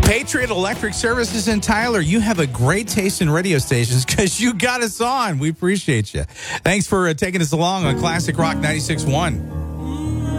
Patriot Electric Services in Tyler, you have a great taste in radio stations because you got us on. We appreciate you. Thanks for taking us along on Classic Rock 96.1.